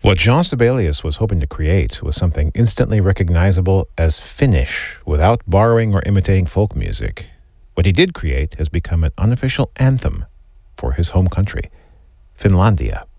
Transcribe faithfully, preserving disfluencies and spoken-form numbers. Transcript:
What Jean Sibelius was hoping to create was something instantly recognizable as Finnish without borrowing or imitating folk music. What he did create has become an unofficial anthem for his home country, Finlandia.